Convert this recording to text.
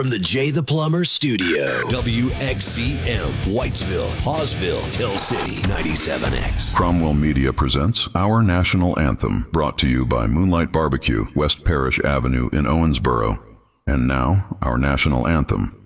from the Jay the Plumber studio. WXCM, Whitesville, Hawesville, Tell City, 97X. Cromwell Media presents Our National Anthem, brought to you by Moonlight Barbecue, West Parish Avenue in Owensboro. And now, our national anthem.